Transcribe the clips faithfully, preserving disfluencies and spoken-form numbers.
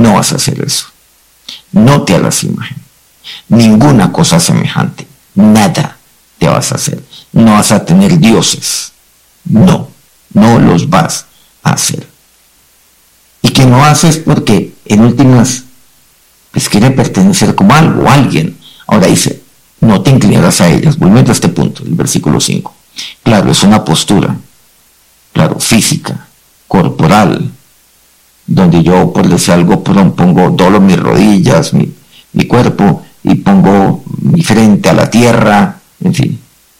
no vas a hacer eso. No te hagas imagen. Ninguna cosa semejante. Nada te vas a hacer. No vas a tener dioses. No, no los vas a hacer. Y que no haces porque en últimas pues quiere pertenecer como algo, a alguien. Ahora dice, no te inclinarás a ellas. Volviendo a este punto, el versículo cinco. Claro, es una postura, claro, física, corporal, donde yo, por decir algo, pongo, doblo mis rodillas, mi, mi cuerpo, y pongo mi frente a la tierra, en fin.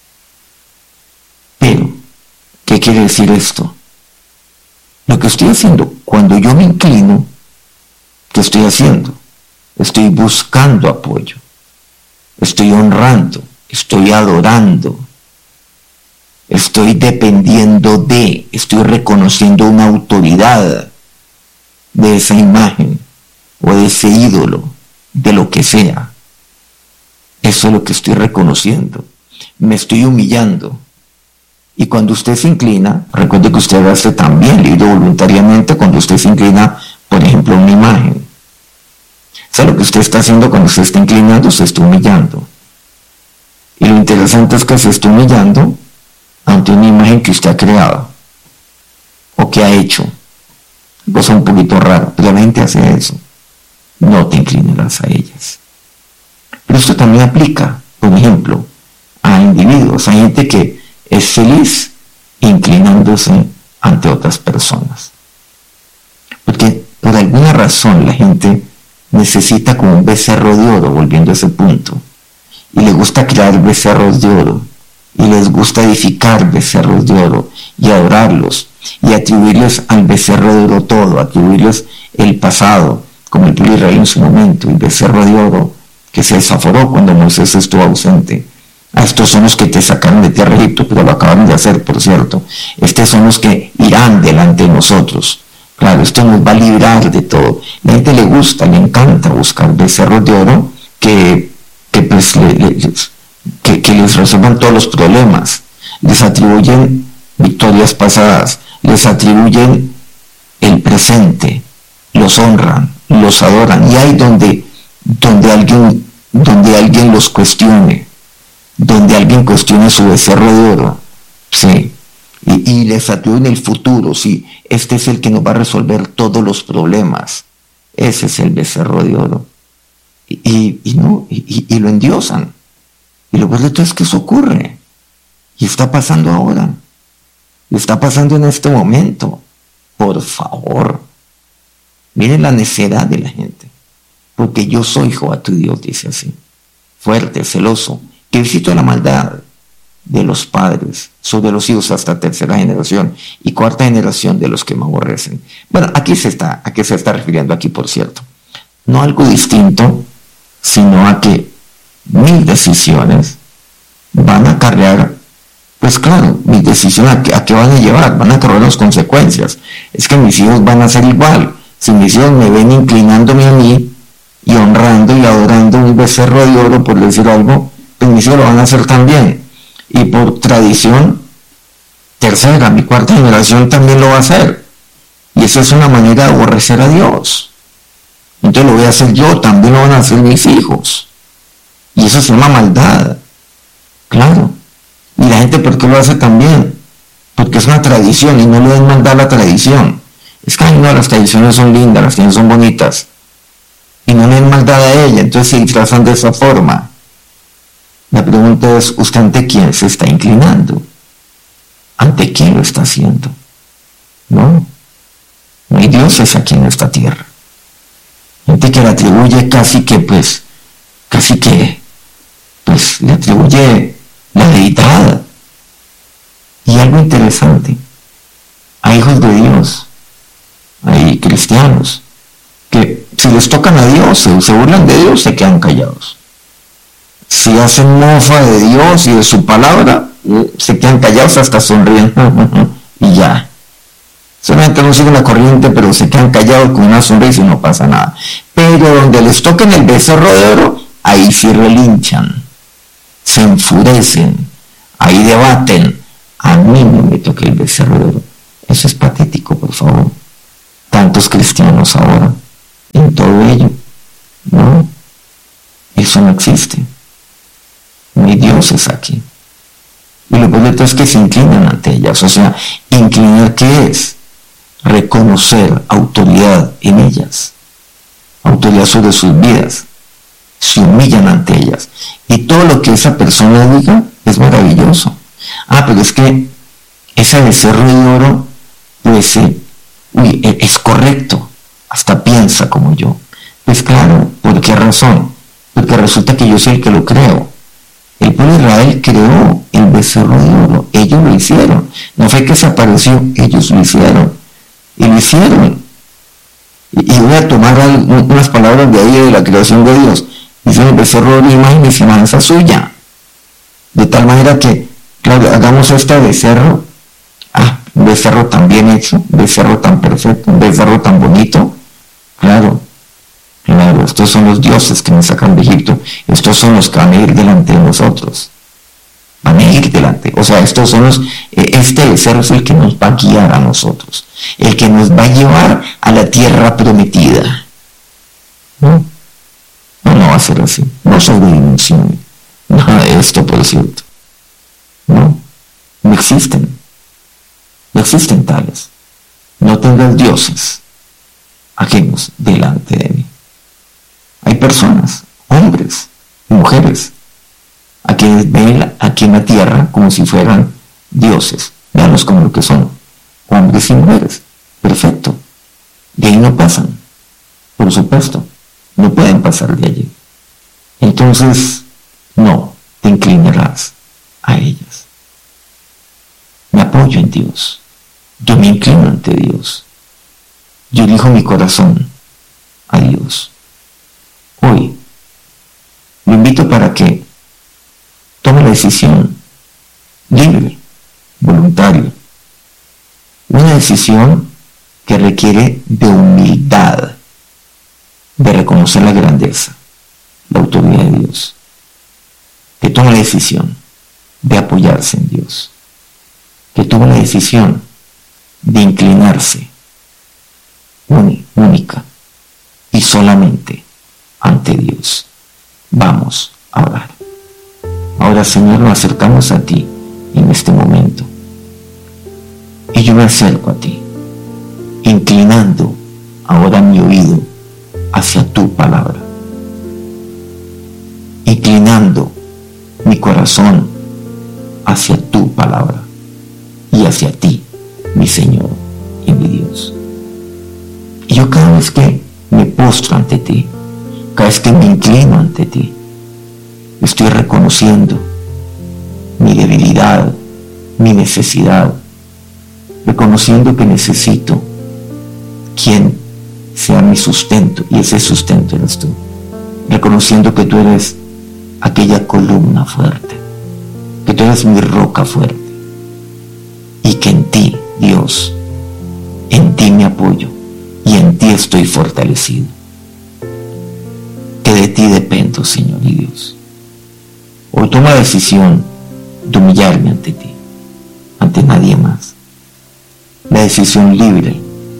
Pero, ¿qué quiere decir esto? Lo que estoy haciendo, cuando yo me inclino, ¿qué estoy haciendo? Estoy buscando apoyo, estoy honrando, estoy adorando, estoy dependiendo de, estoy reconociendo una autoridad de esa imagen o de ese ídolo, de lo que sea. Eso es lo que estoy reconociendo. Me estoy humillando. Y cuando usted se inclina, recuerde que usted hace también libre voluntariamente cuando usted se inclina, por ejemplo, a una imagen. ¿Sabe lo que usted está haciendo cuando se está inclinando? Se está humillando. Y lo interesante es que se está humillando ante una imagen que usted ha creado o que ha hecho. Cosa un poquito rara, pero la gente hace eso. No te inclinarás a ellas. Pero esto también aplica, por ejemplo, a individuos, a gente que es feliz inclinándose ante otras personas. Porque por alguna razón la gente necesita como un becerro de oro, volviendo a ese punto, y le gusta crear becerros de oro, y les gusta edificar becerros de oro, y adorarlos, y atribuirles al becerro de oro todo, atribuirles el pasado, como el pueblo de Israel en su momento, el becerro de oro que se desaforó cuando Moisés estuvo ausente. A estos son los que te sacaron de tierra de Egipto, pero lo acabaron de hacer, por cierto. Estos son los que irán delante de nosotros. Claro, esto nos va a librar de todo. La gente le gusta, le encanta buscar becerros de oro que, que, pues, le, le, que, que les resuelvan todos los problemas. Les atribuyen victorias pasadas, les atribuyen el presente, los honran, los adoran. Y hay donde, donde, alguien, donde alguien los cuestione, donde alguien cuestione su becerro de oro, sí, y, y les atribuyen el futuro, sí, este es el que nos va a resolver todos los problemas, ese es el becerro de oro, y, y, y no, y, y lo endiosan, y lo peor de todo es que eso ocurre, y está pasando ahora, y está pasando en este momento. Por favor, miren la necedad de la gente, porque yo soy Jehová tu Dios, dice así, fuerte, celoso, que visito la maldad de los padres sobre los hijos hasta tercera generación y cuarta generación de los que me aborrecen. Bueno, aquí se está, ¿a qué se está refiriendo aquí, por cierto? No algo distinto, sino a que mis decisiones van a acarrear, pues claro, mis decisiones a qué, a qué van a llevar, van a acarrear las consecuencias. Es que mis hijos van a ser igual. Si mis hijos me ven inclinándome a mí y honrando y adorando un becerro de oro, por decir algo, pues mis hijos lo van a hacer también. Y por tradición, tercera, mi cuarta generación también lo va a hacer. Y eso es una manera de aborrecer a Dios. Entonces lo voy a hacer yo, también lo van a hacer mis hijos. Y eso es una maldad. Claro. Y la gente, ¿por qué lo hace también? Porque es una tradición y no le den maldad a la tradición. Es que ay, no, las tradiciones son lindas, las tradiciones son bonitas. Y no le den maldad a ella, entonces se disfrazan de esa forma. La pregunta es, ¿usted ante quién se está inclinando? ¿Ante quién lo está haciendo? No, no hay dioses aquí en esta tierra. Gente que le atribuye casi que, pues, casi que, pues, le atribuye la deidad. Y algo interesante, hay hijos de Dios, hay cristianos, que si les tocan a Dios, se, se burlan de Dios, se quedan callados. Si hacen mofa de Dios y de su palabra, se quedan callados hasta sonríen y ya. Solamente no siguen la corriente, pero se quedan callados con una sonrisa y no pasa nada. Pero donde les toquen el becerro de oro, ahí sí relinchan, se enfurecen, ahí debaten. A mí no me toque el becerro de oro. Eso es patético, por favor. Tantos cristianos ahora, en todo todo ello. No, eso no existe. No hay dioses aquí. Y lo peor de todo es que se inclinan ante ellas. O sea, inclinar, ¿qué es? Reconocer autoridad en ellas, autoridad sobre sus vidas. Se humillan ante ellas. Y todo lo que esa persona diga es maravilloso. Ah, pero es que ese becerro de oro, pues, eh, uy, es correcto, hasta piensa como yo. Pues claro, ¿por qué razón? Porque resulta que yo soy el que lo creo. El pueblo de Israel creó el becerro de oro, ellos lo hicieron. No fue que se apareció, ellos lo hicieron. Y lo hicieron. Y, y voy a tomar unas palabras de ahí de la creación de Dios. Dice el becerro de oro, imagen y semejanza suya. De tal manera que, claro, hagamos este becerro, ah, un becerro tan bien hecho, un becerro tan perfecto, un becerro tan bonito. Claro, claro, estos son los dioses que nos sacan de Egipto, estos son los que van a ir delante de nosotros. Van a ir delante, o sea, estos son los, este becerro es el que nos va a guiar a nosotros, el que nos va a llevar a la tierra prometida. No, no, no va a ser así, no sobredimensione nada de esto, por cierto. No, no existen, no existen tales. No tengas dioses ajenos delante de mí. Hay personas, hombres y mujeres, a quienes ven aquí en la tierra como si fueran dioses. Veanlos como lo que son, hombres y mujeres. Perfecto. De ahí no pasan, por supuesto. No pueden pasar de allí. Entonces, no te inclinarás a ellas. Me apoyo en Dios. Yo me inclino ante Dios. Yo elijo mi corazón a Dios. Hoy lo invito para que tome la decisión libre, voluntaria. Una decisión que requiere de humildad, de reconocer la grandeza, la autoridad de Dios. Que tome la decisión de apoyarse en Dios. Que tome la decisión de inclinarse única y solamente ante Dios. Vamos a orar. Ahora, Señor, nos acercamos a ti en este momento. Y yo me acerco a ti, inclinando ahora mi oído hacia tu palabra. Inclinando mi corazón hacia tu palabra y hacia ti, mi Señor y mi Dios. Y yo cada vez que me postro ante ti, cada vez que me inclino ante ti, estoy reconociendo mi debilidad, mi necesidad, reconociendo que necesito quien sea mi sustento, y ese sustento eres tú, reconociendo que tú eres aquella columna fuerte, que tú eres mi roca fuerte, y que en ti, Dios, en ti me apoyo, y en ti estoy fortalecido. Que de ti dependo, Señor y Dios. Hoy tomo la decisión de humillarme ante ti, ante nadie más. La decisión libre,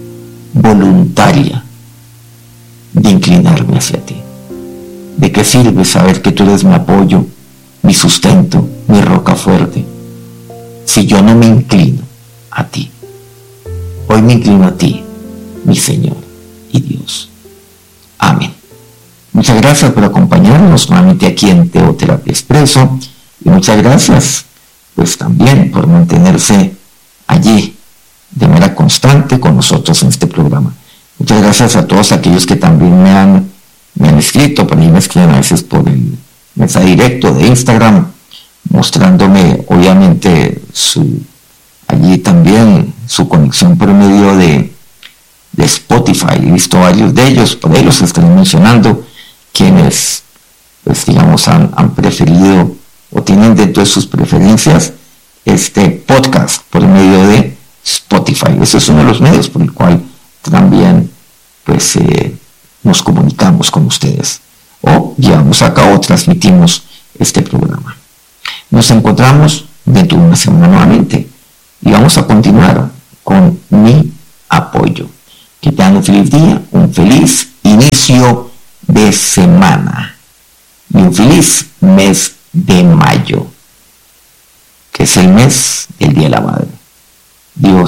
voluntaria, de inclinarme hacia ti. ¿De qué sirve saber que tú eres mi apoyo, mi sustento, mi roca fuerte, si yo no me inclino a ti? Hoy me inclino a ti, mi Señor y Dios. Amén. Muchas gracias por acompañarnos nuevamente aquí en Teoterapia Expreso, y muchas gracias pues también por mantenerse allí de manera constante con nosotros en este programa. Muchas gracias a todos aquellos que también me han, me han escrito, por ahí me escriben a veces por el mensaje directo de Instagram, mostrándome obviamente su, allí también su conexión por medio de, de Spotify. He visto varios de ellos, por ahí los estoy mencionando, quienes pues digamos han, han preferido o tienen dentro de sus preferencias este podcast por medio de Spotify. Ese es uno de los medios por el cual también pues eh, nos comunicamos con ustedes o llevamos a cabo, transmitimos este programa. Nos encontramos dentro de una semana nuevamente y vamos a continuar con mi apoyo. Que tengan un feliz día, un feliz y inicio de semana y un feliz mes de mayo, que es el mes del Día de la Madre. Dios